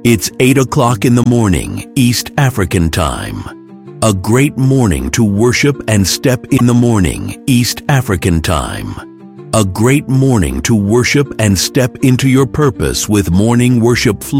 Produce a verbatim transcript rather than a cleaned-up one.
It's eight o'clock in the morning, East African time. A great morning to worship and step in the morning, East African time. A great morning to worship and step into your purpose with morning worship flow.